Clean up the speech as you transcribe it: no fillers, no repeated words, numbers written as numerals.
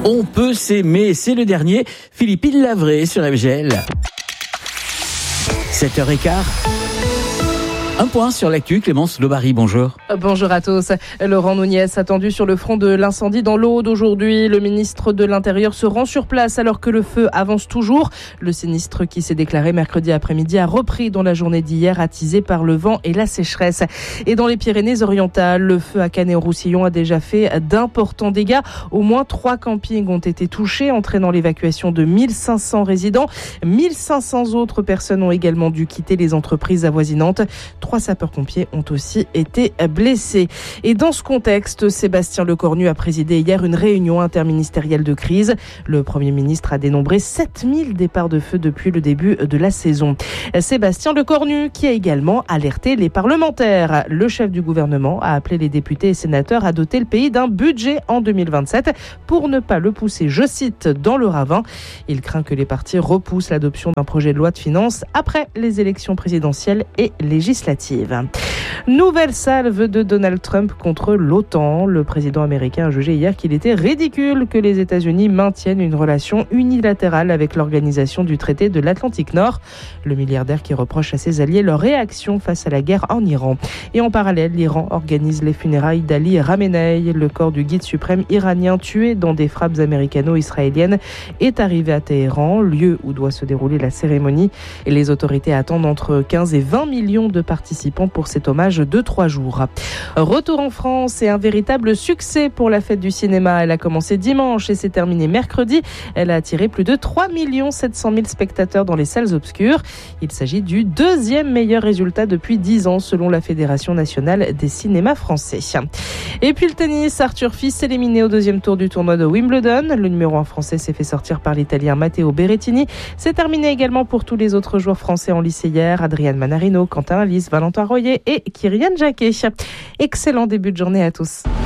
On peut s'aimer, c'est le dernier. Philippine Lavray sur FGL. 7h15. Un point sur l'actu, Clémence Lobary, bonjour. Bonjour à tous. Laurent Nunez attendu sur le front de l'incendie dans l'Aude aujourd'hui. Le ministre de l'Intérieur se rend sur place alors que le feu avance toujours. Le sinistre qui s'est déclaré mercredi après-midi a repris dans la journée d'hier, attisé par le vent et la sécheresse. Et dans les Pyrénées-Orientales, le feu à Canet-en-Roussillon a déjà fait d'importants dégâts. Au moins 3 campings ont été touchés, entraînant l'évacuation de 1500 résidents. 1500 autres personnes ont également dû quitter les entreprises avoisinantes. 3 sapeurs-pompiers ont aussi été blessés. Et dans ce contexte, Sébastien Lecornu a présidé hier une réunion interministérielle de crise. Le Premier ministre a dénombré 7000 départs de feu depuis le début de la saison. Sébastien Lecornu qui a également alerté les parlementaires. Le chef du gouvernement a appelé les députés et sénateurs à doter le pays d'un budget en 2027 pour ne pas le pousser, je cite, dans le ravin. Il craint que les partis repoussent l'adoption d'un projet de loi de finances après les élections présidentielles et législatives. Nouvelle salve de Donald Trump contre l'OTAN. Le président américain a jugé hier qu'il était ridicule que les États-Unis maintiennent une relation unilatérale avec l'organisation du traité de l'Atlantique Nord. Le milliardaire qui reproche à ses alliés leur réaction face à la guerre en Iran. Et en parallèle, l'Iran organise les funérailles d'Ali Khamenei. Le corps du guide suprême iranien tué dans des frappes américano-israéliennes est arrivé à Téhéran, lieu où doit se dérouler la cérémonie. Et les autorités attendent entre 15 et 20 millions de participants pour cet hommage de 3 jours. Retour en France et un véritable succès pour la fête du cinéma. Elle a commencé dimanche et s'est terminée mercredi. Elle a attiré plus de 3 700 000 spectateurs dans les salles obscures. Il s'agit du 2e meilleur résultat depuis 10 ans selon la Fédération nationale des cinémas français. Et puis le tennis, Arthur Fils éliminé au 2e tour du tournoi de Wimbledon. Le numéro 1 français s'est fait sortir par l'Italien Matteo Berrettini. C'est terminé également pour tous les autres joueurs français en lice hier. Adrian Manarino, Quentin Alice, Valentin Royer et Kyrian Jacquet. Excellent début de journée à tous.